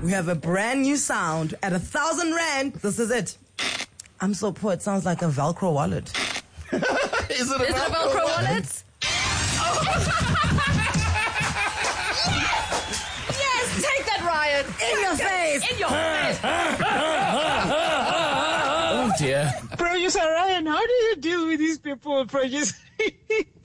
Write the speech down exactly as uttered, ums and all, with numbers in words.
We have a brand new sound at a thousand rand. This is it. I'm so poor. It sounds like a Velcro wallet. Is it a Is Velcro, it a Velcro wallet? wallet? Yes, take that, Ryan. In your face. In your face. Oh dear. Producer Ryan, how do you deal with these people? Producer